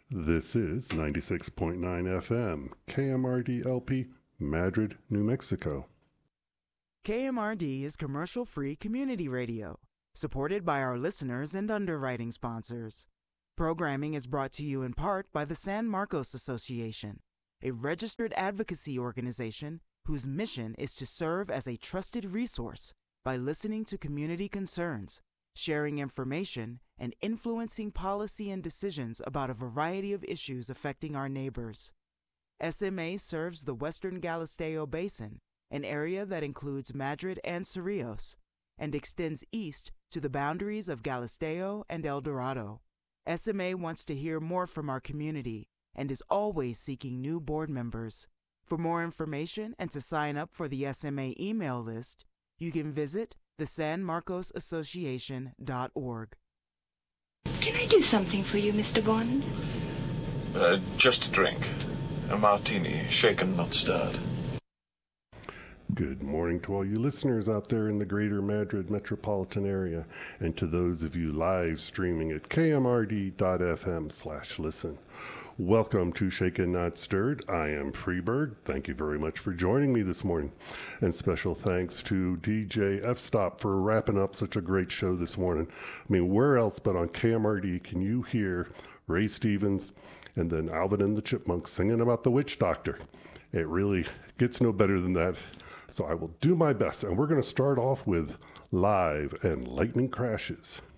This is 96.9 FM, KMRD LP, Madrid, New Mexico. KMRD is commercial-free community radio, supported by our listeners and underwriting sponsors. Programming is brought to you in part by the San Marcos Association, a registered advocacy organization whose mission is to serve as a trusted resource by listening to community concerns, sharing information, and influencing policy and decisions about a variety of issues affecting our neighbors. SMA serves the Western Galisteo Basin, an area that includes Madrid and Cerrillos, and extends east to the boundaries of Galisteo and El Dorado. SMA wants to hear more from our community and is always seeking new board members. For more information and to sign up for the SMA email list, you can visit the sanmarcosassociation.org. Can I do something for you, Mr. Bond? Just a drink. A martini, shaken, not stirred. Good morning to all you listeners out there in the greater Madrid metropolitan area, and to those of you live streaming at kmrd.fm/listen. Welcome to Shaken Not Stirred. I am Freeberg. Thank you very much for joining me this morning. And special thanks to DJ F-Stop for wrapping up such a great show this morning. I mean, where else but on KMRD can you hear Ray Stevens and then Alvin and the Chipmunks singing about the witch doctor? It really gets no better than that. So I will do my best. And we're going to start off with Live and Lightning Crashes.